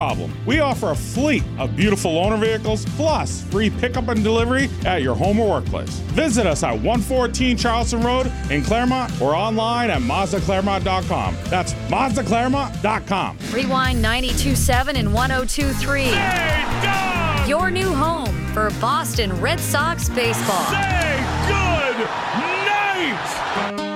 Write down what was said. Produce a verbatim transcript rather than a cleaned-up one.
problem. We offer a fleet of beautiful loaner vehicles, plus free pickup and delivery at your home or workplace. Visit us at one fourteen Charleston Road in Claremont or online at Mazda Claremont dot com. That's Mazda Claremont dot com. Rewind ninety-two point seven and one oh two point three. Hey, dog! Your new home for Boston Red Sox baseball. Say good night!